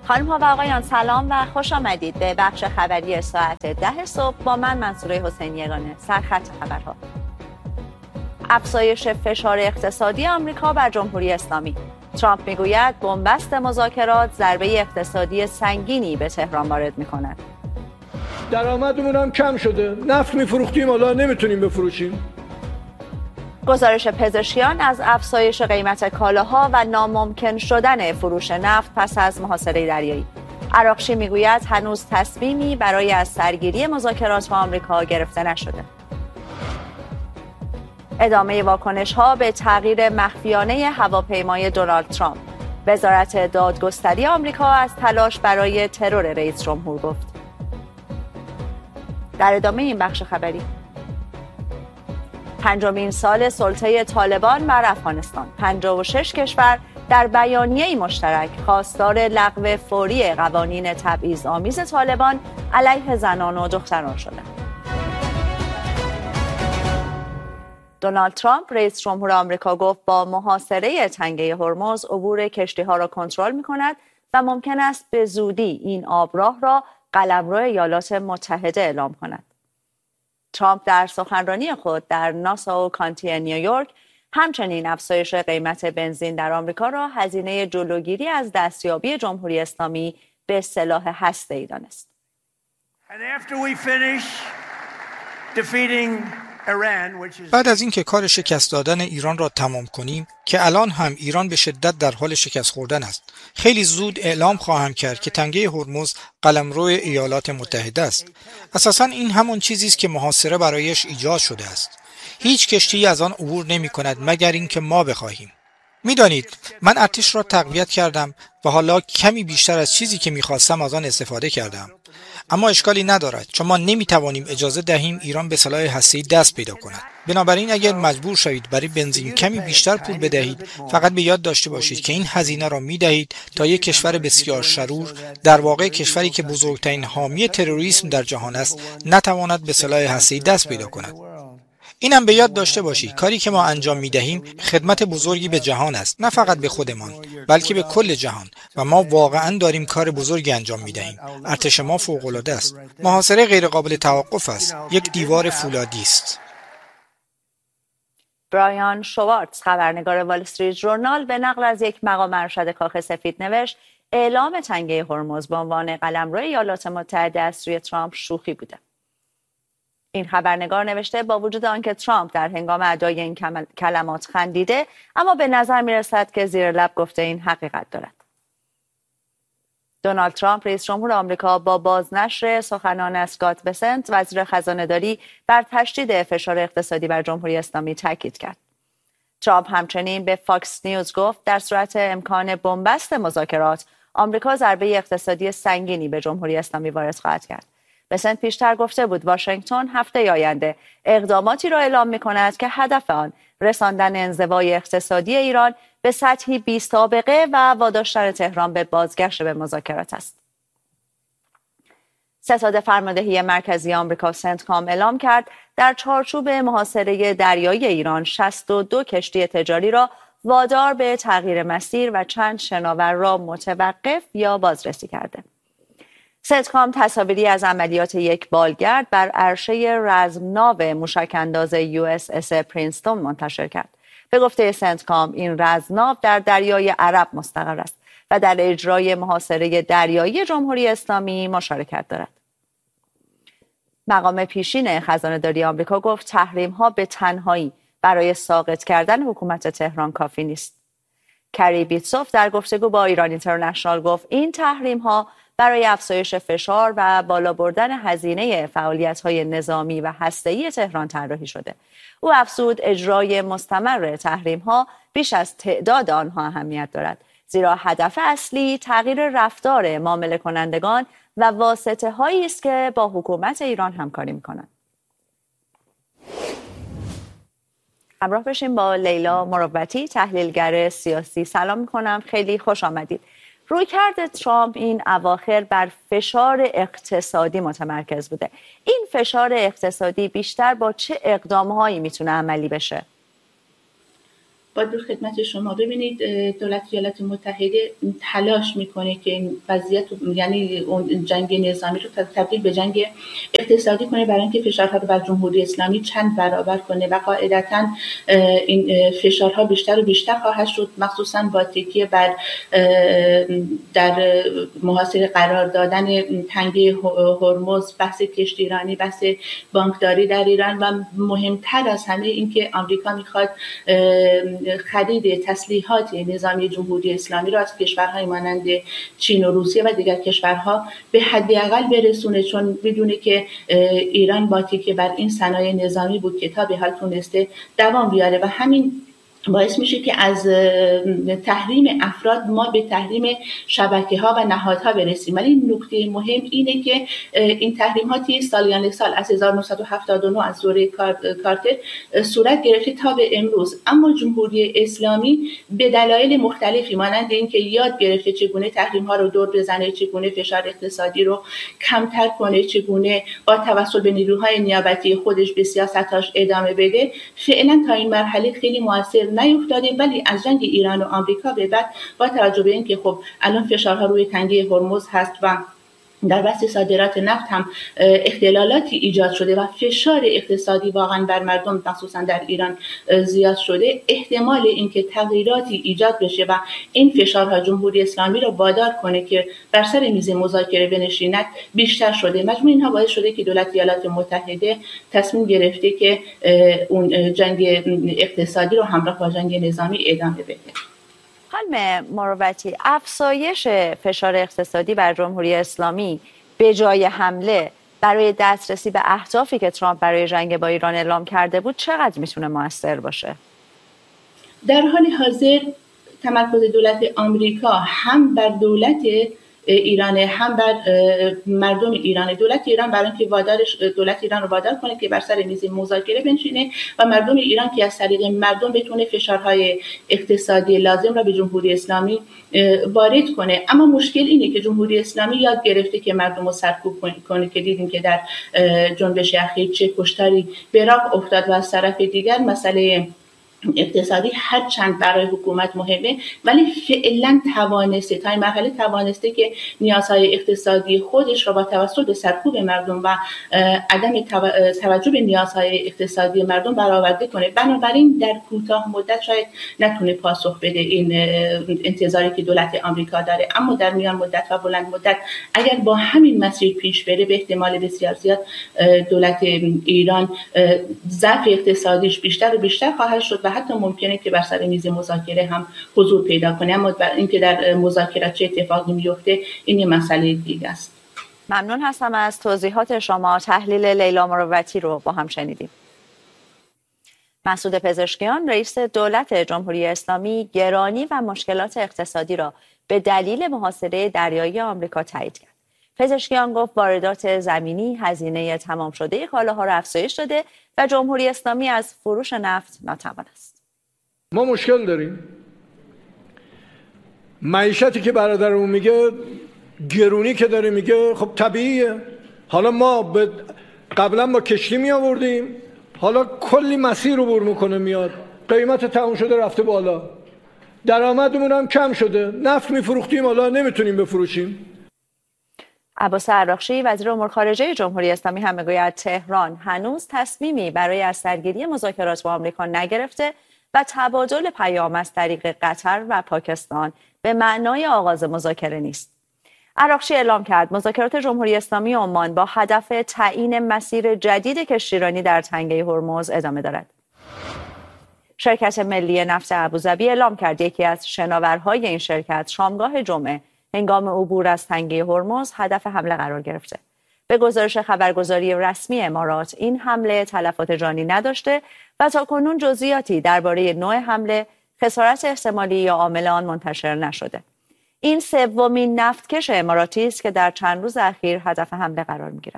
خانم ها و آقایان سلام و خوش آمدید به بخش خبری ساعت 10 صبح با من منصوره حسینی یگانه. سرخط خبرها: افزایش فشار اقتصادی آمریکا بر جمهوری اسلامی. ترامپ میگوید بنبست مذاکرات ضربه اقتصادی سنگینی به تهران وارد میکند. درآمدمون هم کم شده، نفت میفروختیم حالا نمیتونیم بفروشیم. گزارش پزشکیان از افزایش قیمت کالاها و ناممکن شدن فروش نفت پس از محاصره دریایی. عراقچی میگوید هنوز تصمیمی برای از سرگیری مذاکرات با آمریکا گرفته نشده. ادامه واکنش‌ها به تغییر مخفیانه هواپیمای دونالد ترامپ. وزارت دادگستری آمریکا از تلاش برای ترور رئیس جمهور گفت. در ادامه این بخش خبری: پنجمین سال سلطه طالبان بر افغانستان. 56 کشور در بیانیه‌ای مشترک خواستار لغو فوری قوانین تبعیض‌آمیز طالبان علیه زنان و دختران شدند. دونالد ترامپ رئیس جمهور آمریکا گفت با محاصره تنگه هرمز عبور کشتی‌ها را کنترل می‌کند و ممکن است به زودی این آبراه را قلمرو ایالات متحده اعلام کند. ترامپ در سخنرانی خود در ناساو کانتی نیویورک همچنین افزایش قیمت بنزین در آمریکا را هزینه جلوگیری از دستیابی جمهوری اسلامی به سلاح هسته‌ای دانست. بعد از اینکه کار شکست دادن ایران را تمام کنیم که الان هم ایران به شدت در حال شکست خوردن است، خیلی زود اعلام خواهم کرد که تنگه هرمز قلمرو ایالات متحده است. اساساً این همون چیزی است که محاصره برایش ایجاد شده است. هیچ کشتی از آن عبور نمی کند مگر اینکه ما بخواهیم. میدانید من ارتش را تقویت کردم و حالا کمی بیشتر از چیزی که میخواستم از آن استفاده کردم. اما اشکالی ندارد چون ما نمیتوانیم اجازه دهیم ایران به سلاح هسته‌ای دست پیدا کند. بنابراین اگر مجبور شوید برای بنزین کمی بیشتر پول بدهید، فقط به یاد داشته باشید که این هزینه را میدهید تا یک کشور بسیار شرور، در واقع کشوری که بزرگترین حامی تروریسم در جهان است، نتواند به سلاح هسته‌ای دست پیدا کند. اینم به یاد داشته باشید کاری که ما انجام میدهیم خدمت بزرگی به جهان است، نه فقط به خودمان بلکه به کل جهان، و ما واقعا داریم کار بزرگی انجام میدهیم. ارتش ما فوق العاده است. محاصره غیر قابل توقف است، یک دیوار فولادی است. برایان شوارتز خبرنگار وال استریت ژورنال به نقل از یک مقام ارشد کاخ سفید نوشت اعلام تنگه هرمز به عنوان قلمرو ایالات متحده از سوی ترامپ شوخی بوده. این خبرنگار نوشته با وجود آنکه ترامپ در هنگام ادای این کلمات خندیده، اما به نظر می‌رسد که زیر لب گفته این حقیقت دارد. دونالد ترامپ رئیس جمهور آمریکا با بازنشر سخنان اسکات بسنت وزیر خزانه‌داری بر تشدید فشار اقتصادی بر جمهوری اسلامی تاکید کرد. ترامپ همچنین به فاکس نیوز گفت در صورت امکان بنبست مذاکرات، آمریکا ضربه اقتصادی سنگینی به جمهوری اسلامی وارد خواهد کرد. بسنت پیشتر گفته بود واشنگتن هفته آینده اقداماتی را اعلام می‌کند که هدف آن رساندن انزوای اقتصادی ایران به سطحی بی سابقه و واداشتن تهران به بازگشت به مذاکرات است. ستاد فرماندهی مرکزی آمریکا سنتکام اعلام کرد در چارچوب محاصره دریایی ایران 62 کشتی تجاری را وادار به تغییر مسیر و چند شناور را متوقف یا بازرسی کرده. سنتکام تصاویری از عملیات یک بالگرد بر عرشه رزمناو موشک‌انداز USS پرینستون منتشر کرد. به گفته سنتکام این رزمناو در دریای عرب مستقر است و در اجرای محاصره دریایی جمهوری اسلامی مشارکت دارد. مقام پیشین خزانه‌داری آمریکا گفت تحریم‌ها به تنهایی برای ساقط کردن حکومت تهران کافی نیست. کری بیتسوف در گفتگو با ایران اینترنشنال گفت این تحریم‌ها برای افزایش فشار و بالا بردن هزینه فعالیت‌های نظامی و هسته‌ای تهران طراحی شده. او افزود اجرای مستمر تحریم‌ها بیش از تعداد آنها اهمیت دارد، زیرا هدف اصلی تغییر رفتار معامله کنندگان و واسطه‌هایی است که با حکومت ایران همکاری می‌کنند. همراه بشیم با لیلا مروتی، تحلیلگر سیاسی. سلام می‌کنم، خیلی خوش آمدید. رویکرد ترامپ این اواخر بر فشار اقتصادی متمرکز بوده. این فشار اقتصادی بیشتر با چه اقدام‌هایی میتونه عملی بشه؟ با در خدمت شما. ببینید دولت ایالات متحده تلاش میکنه که این وضعیت، یعنی اون جنگ نظامی رو تبدیل به جنگ اقتصادی کنه، برای اینکه فشارها رو بر جمهوری اسلامی چند برابر کنه و قاعدتاً این فشارها بیشتر و بیشتر خواهد شد، مخصوصاً با تکیه بر در محاصره قرار دادن تنگه هرمز، بحث کشتیرانی، بحث بانکداری در ایران و مهمتر از همه اینکه آمریکا میخواد خرید تسلیحات نظامی جمهوری اسلامی را از کشورهای مانند چین و روسیه و دیگر کشورها به حداقل برسونه، چون بدونه که ایران با تکیه بر این صنایع نظامی بود که تا به حال تونسته دوام بیاره و همین باعث میشه که از تحریم افراد ما به تحریم شبکه‌ها و نهادها برسیم. ولی نکته مهم اینه که این تحریم‌ها طی سالیان سال از 1979 از دوره کارتر صورت گرفته تا به امروز، اما جمهوری اسلامی به دلایل مختلفی مانند اینکه یاد گرفته چگونه تحریم‌ها رو دور بزنه، چگونه فشار اقتصادی رو کمتر کنه، چگونه با توسل به نیروهای نیابتی خودش به سیاستاش ادامه بده، فعلا تا این مرحله خیلی موثر نیفتاده. ولی از جنگ ایران و آمریکا به بعد با توجه به اینکه خب الان فشارها روی تنگه هرمز هست و در بحث صادرات نفت هم اختلالاتی ایجاد شده و فشار اقتصادی واقعا بر مردم مخصوصا در ایران زیاد شده، احتمال اینکه تغییراتی ایجاد بشه و این فشارها جمهوری اسلامی رو وادار کنه که بر سر میز مذاکره بنشیند بیشتر شده. مجموع اینها باعث شده که دولت ایالات متحده تصمیم گرفته که اون جنگ اقتصادی رو همراه با جنگ نظامی ادامه بده. خانم مروتی، افزایش فشار اقتصادی بر جمهوری اسلامی به جای حمله برای دسترسی به اهدافی که ترامپ برای جنگ با ایران اعلام کرده بود چقدر میتونه موثر باشه؟ در حال حاضر تمرکز دولت آمریکا هم بر دولت ایران هم بر مردم ایران. دولت ایران برای اینکه دولت ایران رو وادار کنه که بر سر میز مذاکره بنشینه و مردم ایران که از طریق مردم بتونه فشارهای اقتصادی لازم را به جمهوری اسلامی وارد کنه. اما مشکل اینه که جمهوری اسلامی یاد گرفته که مردم رو سرکوب کنه، که دیدیم که در جنبش اخیر چه کشتاری به راه افتاد. و از طرف دیگر مسئله اقتصادی هر چند برای حکومت مهمه، ولی فعلا توانسته تا این مرحله توانسته که نیازهای اقتصادی خودش را با توسط به سرکوب مردم و عدم توجه به نیازهای اقتصادی مردم برآورده کنه. بنابراین در کوتاه مدت شاید نتونه پاسخ بده این انتظاری که دولت آمریکا داره، اما در میان مدت و بلند مدت اگر با همین مسیر پیش بره به احتمال بسیار زیاد دولت ایران ضعف اقتصادیش بیشتر و بیشتر خواهد شد و حتی ممکنه که بر سر میز مذاکره هم حضور پیدا کنه. اما اینکه در مذاکرات چه اتفاقی میفته این یه مسئله دیگه است. ممنون هستم از توضیحات شما. تحلیل لیلا مروتی رو با هم شنیدیم. مسعود پزشکیان رئیس دولت جمهوری اسلامی گرانی و مشکلات اقتصادی را به دلیل محاصره دریایی آمریکا تایید کرد. پزشکیان گفت واردات زمینی هزینه تمام شده کالاها را افزایش داده و جمهوری اسلامی از فروش نفت ناتوان است. ما مشکل داریم. معیشتی که برادرمون میگه، گرونی که داره میگه، خب طبیعیه. حالا ما قبلا با کشتی می آوردیم، حالا کلی مسیر رو بر میکنه میاد، قیمت تمام شده رفته بالا، درآمدمون هم کم شده، نفت میفروختیم حالا نمیتونیم بفروشیم. عباس عراقچی وزیر امور خارجه جمهوری اسلامی هم میگوید تهران هنوز تصمیمی برای از سرگیری مذاکرات با آمریکا نگرفته و تبادل پیام از طریق قطر و پاکستان به معنای آغاز مذاکره نیست. عراقچی اعلام کرد مذاکرات جمهوری اسلامی عمان با هدف تعیین مسیر جدید کشتیرانی در تنگه هرمز ادامه دارد. شرکت ملی نفت ابوظبی اعلام کرد یکی از شناورهای این شرکت شامگاه جمعه هنگام عبور از تنگه هرمز هدف حمله قرار گرفته. به گزارش خبرگزاری رسمی امارات این حمله تلفات جانی نداشته و تاکنون جزئیاتی درباره نوع حمله، خسارت احتمالی یا عامل آن منتشر نشده. این سومین نفتکش اماراتی است که در چند روز اخیر هدف حمله قرار می‌گیرد.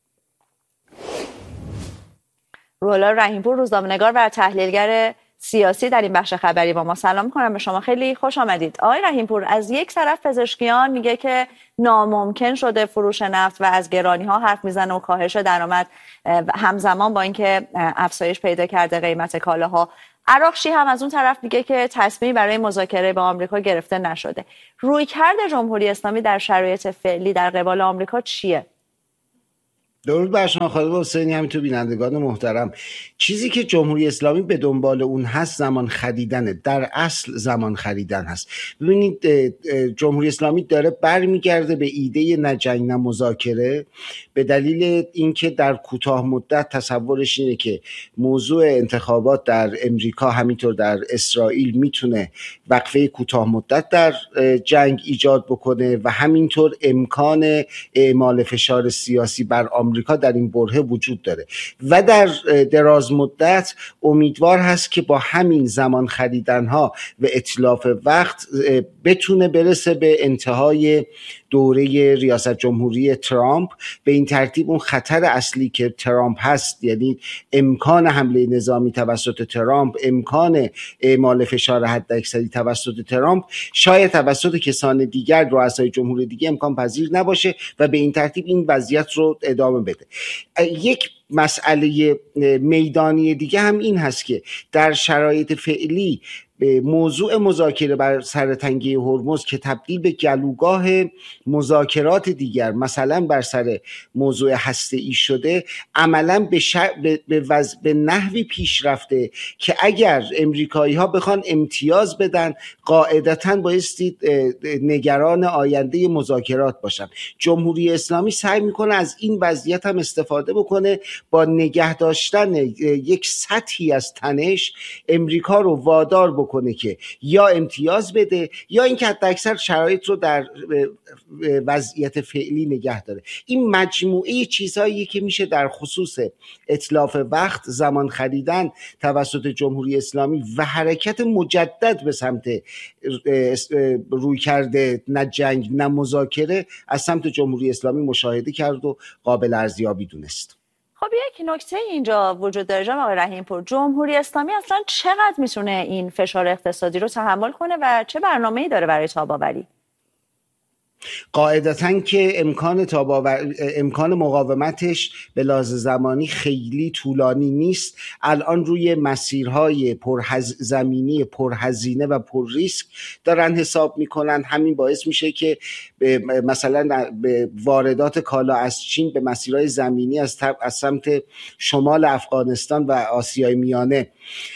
رولا رحیمپور روزنامه‌نگار و تحلیلگر سیاسی در این بخش خبری با ما. سلام می‌کنم به شما، خیلی خوش آمدید. آقای رحیمپور، از یک طرف پزشکیان میگه که ناممکن شده فروش نفت و از گرانی‌ها حرف میزنه و کاهش درآمد همزمان با اینکه افزایش پیدا کرده قیمت کالاها، عراقچی هم از اون طرف میگه که تصمیمی برای مذاکره با آمریکا گرفته نشده. رویکرد جمهوری اسلامی در شرایط فعلی در قبال آمریکا چیه؟ درود بر شما خانم حسینی، همینطور بینندگان محترم. چیزی که جمهوری اسلامی به دنبال اون هست زمان خریدنه، در اصل زمان خریدن هست. ببینید جمهوری اسلامی داره برمیگرده به ایده نه جنگ نه مذاکره، به دلیل اینکه در کوتاه مدت تصورش اینه که موضوع انتخابات در امریکا همینطور در اسرائیل میتونه وقفه کوتاه مدت در جنگ ایجاد بکنه و همینطور امکان اعمال فشار سیاسی بر آمریکا در این برهه وجود داره و در دراز مدت امیدوار هست که با همین زمان خریدنها و اتلاف وقت بتونه برسه به انتهای دوره ریاست جمهوری ترامپ. به این ترتیب اون خطر اصلی که ترامپ هست، یعنی امکان حمله نظامی توسط ترامپ، امکان اعمال فشار حداکثری توسط ترامپ، شاید توسط کسان دیگر، رؤسای جمهور دیگه امکان پذیر نباشه و به این ترتیب این وضعیت رو ادامه بده. یک مسئله میدانی دیگه هم این هست که در شرایط فعلی موضوع مذاکره بر سر تنگه هرمز که تبدیل به گلوگاه مذاکرات دیگر، مثلا بر سر موضوع هسته‌ای شده، عملا به نحوی پیش رفته که اگر امریکایی ها بخوان امتیاز بدن قاعدتاً بایستی نگران آینده مذاکرات باشن. جمهوری اسلامی سعی میکنه از این وضعیت هم استفاده بکنه، با نگه داشتن یک سطحی از تنش امریکا رو وادار بکنه که یا امتیاز بده یا اینکه حداکثر شرایط رو در وضعیت فعلی نگه داره. این مجموعه چیزهایی که میشه در خصوص اتلاف وقت، زمان خریدن توسط جمهوری اسلامی و حرکت مجدد به سمت رویکرد نه جنگ نه مذاکره از سمت جمهوری اسلامی مشاهده کرد و قابل ارزیابی دونست. خب یک نکته اینجا وجود داره جناب آقای رحیم‌پور، جمهوری اسلامی اصلا چقدر میتونه این فشار اقتصادی رو تحمل کنه و چه برنامه‌ای داره برای تاب‌آوری؟ قاعدتاً که امکان مقاومتش به لحاظ زمانی خیلی طولانی نیست. الان روی مسیرهای زمینی پرهزینه و پر ریسک دارن حساب میکنن. همین باعث میشه که مثلا به واردات کالا از چین به مسیرهای زمینی از سمت شمال افغانستان و آسیای میانه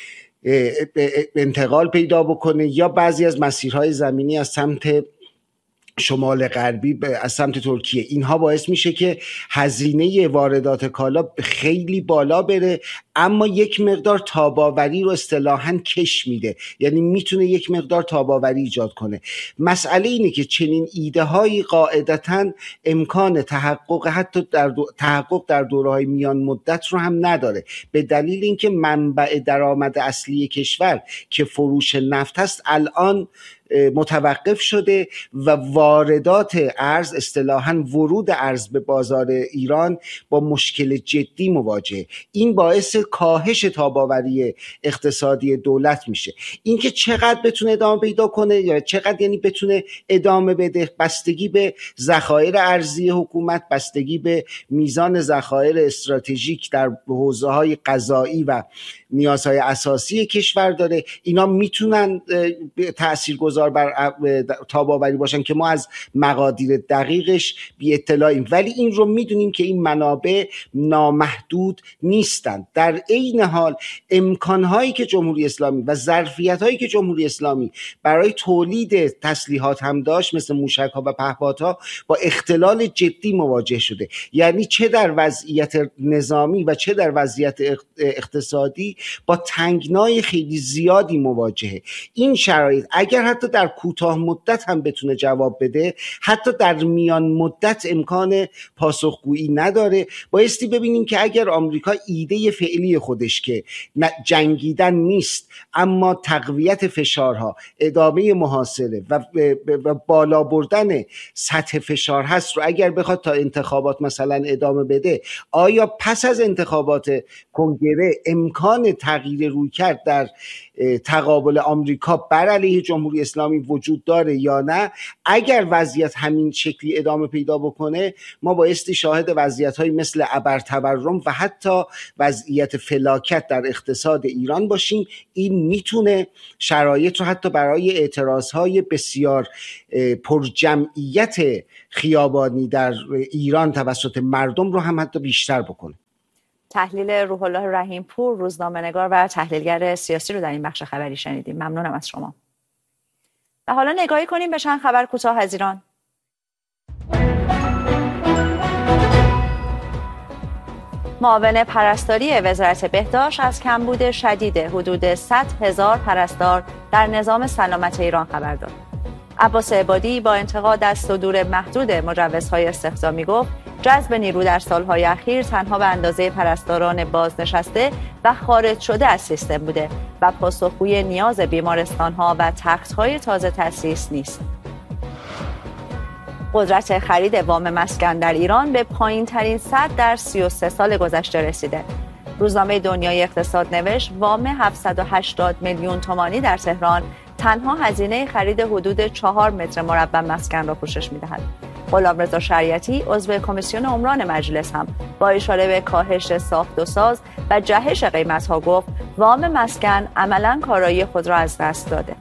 انتقال پیدا بکنه، یا بعضی از مسیرهای زمینی از سمت شمال غربی از سمت ترکیه. اینها باعث میشه که هزینه واردات کالا خیلی بالا بره، اما یک مقدار تاباوری رو اصطلاحاً کش میده، یعنی میتونه یک مقدار تاباوری ایجاد کنه. مسئله اینه که چنین ایده هایی قاعدتاً امکان تحقق در دوره‌های میان مدت رو هم نداره، به دلیل اینکه منبع درآمد اصلی کشور که فروش نفت هست الان متوقف شده و واردات ارز، اصطلاحاً ورود ارز به بازار ایران با مشکل جدی مواجهه. این باعث کاهش تاباوری اقتصادی دولت میشه. اینکه چقدر بتونه ادامه پیدا کنه یا چقدر یعنی بتونه ادامه بده بستگی به ذخایر ارزی حکومت، بستگی به میزان ذخایر استراتژیک در حوزه‌های غذایی و نیازهای اساسی کشور داره. اینا میتونن تاثیرگذار بر تاباوری باشن که ما از مقادیر دقیقش بی اطلاعیم، ولی این رو میدونیم که این منابع نامحدود نیستند. در عین حال امکانهایی که جمهوری اسلامی و ظرفیت‌هایی که جمهوری اسلامی برای تولید تسلیحات هم داشت، مثل موشک‌ها و پهپادها، با اختلال جدی مواجه شده. یعنی چه در وضعیت نظامی و چه در وضعیت اقتصادی با تنگنای خیلی زیادی مواجهه. این شرایط اگر حتی در کوتاه مدت هم بتونه جواب بده، حتی در میان مدت امکان پاسخگویی نداره. بایستی ببینیم که اگر آمریکا ایده فعلی خودش که جنگیدن نیست اما تقویت فشارها، ادامه محاصره و بالا بردن سطح فشار هست رو اگر بخواد تا انتخابات مثلا ادامه بده، آیا پس از انتخابات کنگره امکان امکان تغییر رویکرد در تقابل آمریکا بر علیه جمهوری اسلامی وجود داره یا نه. اگر وضعیت همین شکلی ادامه پیدا بکنه ما بایستی شاهد وضعیت‌هایی مثل ابرتورم و حتی وضعیت فلاکت در اقتصاد ایران باشیم. این میتونه شرایط رو حتی برای اعتراضهای بسیار پرجمعیت خیابانی در ایران توسط مردم رو هم حتی بیشتر بکنه. تحلیل روح الله رحیم پور، روزنامه‌نگار و تحلیلگر سیاسی رو در این بخش خبری شنیدیم. ممنونم از شما. و حالا نگاهی کنیم به چند خبر کوتاه از ایران. معاون پرستاری وزارت بهداشت از کمبود شدید حدود 100,000 پرستار در نظام سلامت ایران خبر داد. عباس عبادی با انتقاد از صدور محدود مجوزهای استخدامی گفت جذب نیرو در سالهای اخیر تنها به اندازه پرستاران بازنشسته و خارج شده از سیستم بوده و پاسخگوی نیاز بیمارستان‌ها و تخت‌های تازه تأسیس نیست. قدرت خرید وام مسکن در ایران به پایین‌ترین سطح در 33 سال گذشته رسیده. روزنامه دنیای اقتصاد نوشت وام 780 میلیون تومانی در تهران تنها هزینه خرید حدود 4 متر مربع مسکن را پوشش می‌دهد. غلامرضا شریعتی عضو کمیسیون عمران مجلس هم با اشاره به کاهش ساخت و ساز و جهش قیمت‌ها گفت وام مسکن عملاً کارایی خود را از دست داده.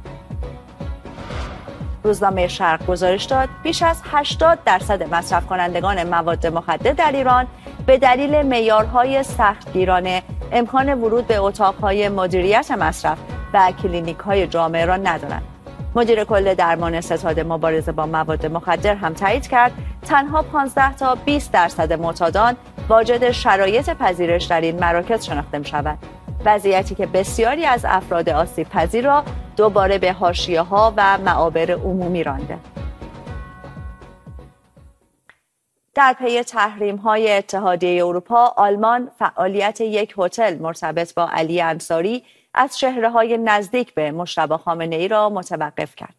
روزنامه شرق گزارش داد بیش از 80% مصرف کنندگان مواد مخدر در ایران به دلیل معیارهای سختگیرانه امکان ورود به اتاقهای مدیریت مصرف و کلینیک‌های جامعه را ندارند. مدیر کل درمان ستاد مبارزه با مواد مخدر هم تایید کرد تنها 15 تا 20% معتادان واجد شرایط پذیرش در این مراکز شناخته می‌شوند. وضعیتی که بسیاری از افراد آسیب پذیر را دوباره به حاشیه‌ها و معابر عمومی رانده. در پی تحریم‌های اتحادیه اروپا، آلمان فعالیت یک هتل مرتبط با علی انصاری از چهره‌های نزدیک به مجتبی خامنه‌ای را متوقف کرد.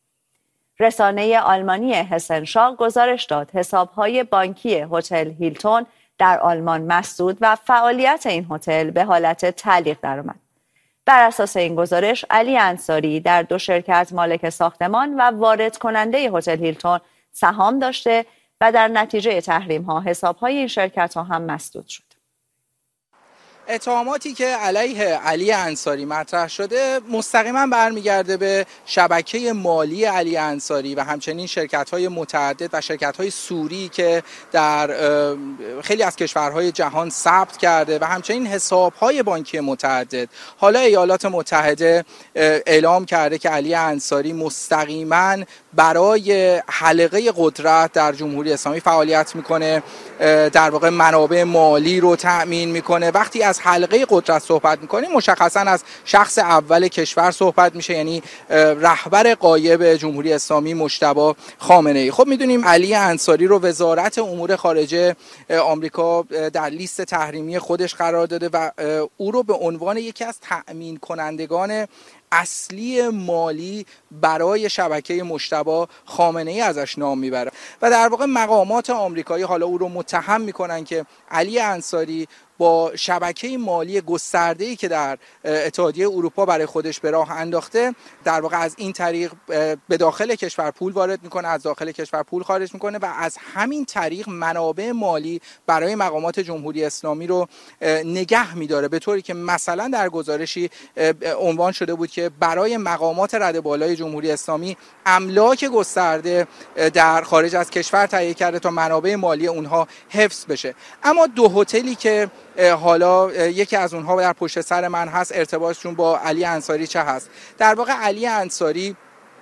رسانه آلمانی هسنشاگ گزارش داد حساب‌های بانکی هتل هیلتون در آلمان مسدود و فعالیت این هتل به حالت تعلیق درآمد. بر اساس این گزارش علی انصاری در 2 شرکت مالک ساختمان و وارد کننده هتل هیلتون سهام داشته و در نتیجه تحریم‌ها حساب‌های این شرکت‌ها هم مسدود شد. اتهاماتی که علیه علی انصاری مطرح شده مستقیما برمیگرده به شبکه مالی علی انصاری و همچنین شرکت‌های متعدد و شرکت‌های سوری که در خیلی از کشورهای جهان ثبت کرده و همچنین حساب‌های بانکی متعدد. حالا ایالات متحده اعلام کرده که علی انصاری مستقیما برای حلقه قدرت در جمهوری اسلامی فعالیت میکنه، در واقع منابع مالی رو تأمین میکنه. وقتی از حلقه قدرت صحبت میکنیم مشخصا از شخص اول کشور صحبت میشه، یعنی رهبر غایب جمهوری اسلامی مجتبی خامنه‌ای. خب میدونیم علی انصاری رو وزارت امور خارجه آمریکا در لیست تحریمی خودش قرار داده و او رو به عنوان یکی از تأمین کنندگان اصلی مالی برای شبکه مجتبی خامنه‌ای ازش نام میبره و در واقع مقامات آمریکایی حالا او رو متهم میکنن که علی انصاری با شبکه مالی گسترده‌ای که در اتحادیه اروپا برای خودش به راه انداخته در واقع از این طریق به داخل کشور پول وارد میکنه، از داخل کشور پول خارج میکنه و از همین طریق منابع مالی برای مقامات جمهوری اسلامی رو نگه میداره، به طوری که مثلا در گزارشی عنوان شده بود که برای مقامات رده بالای جمهوری اسلامی املاک گسترده در خارج از کشور تهیه کرده تا منابع مالی اونها حفظ بشه. اما 2 هتلی که حالا یکی از اونها در پشت سر من هست، ارتباطشون با علی انصاری چه هست؟ در واقع علی انصاری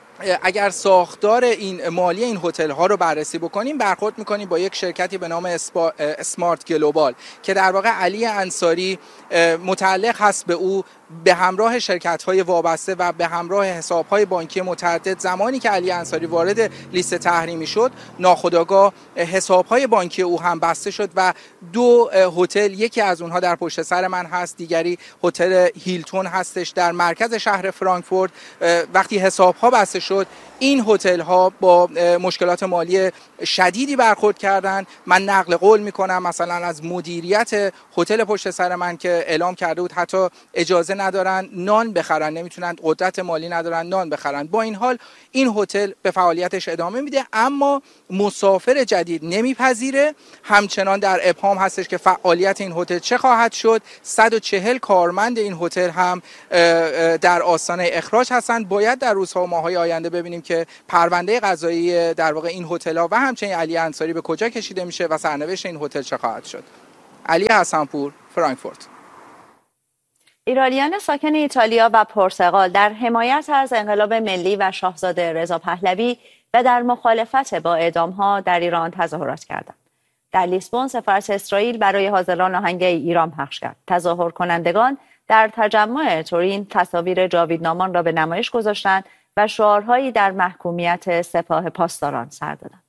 اگر ساختار این مالی این هتل ها رو بررسی بکنیم برخورد میکنیم با یک شرکتی به نام اسمارت گلوبال که در واقع علی انصاری متعلق هست به او به همراه شرکت‌های وابسته و به همراه حساب‌های بانکی متعدد. زمانی که علی انصاری وارد لیست تحریمی شد ناخودآگاه حساب‌های بانکی او هم بسته شد و 2 هتل، یکی از اونها در پشت سر من هست، دیگری هتل هیلتون هستش در مرکز شهر فرانکفورت. وقتی حساب‌ها بسته شد این هتل ها با مشکلات مالی شدیدی برخورد کردن. من نقل قول میکنم مثلا از مدیریت هتل پشت سر من که اعلام کرده بود حتی اجازه ندارن نان بخرن، نمیتونن، قدرت مالی ندارن نان بخرن. با این حال این هتل به فعالیتش ادامه میده اما مسافر جدید نمیپذیره. همچنان در ابهام هستش که فعالیت این هتل چه خواهد شد. 140 کارمند این هتل هم در آستانه اخراج هستند. باید در روزها و ماه‌های آینده ببینیم که پرونده قضایی در واقع این هتل‌ها و همچنین علی انصاری به کجا کشیده میشه و سرنوشت این هتل چه خواهد شد. علی حسن‌پور، فرانکفورت. ایرانیان ساکن ایتالیا و پرتغال در حمایت از انقلاب ملی و شاهزاده رضا پهلوی و در مخالفت با اعدام‌ها در ایران تظاهرات کردند. در لیسبون سفارت اسرائیل برای حاضران آهنگ ایران پخش کرد. تظاهر کنندگان در تجمع تورین تصاویر جاویدنامان را به نمایش گذاشتند و شعارهایی در محکومیت سپاه پاسداران سر دادند.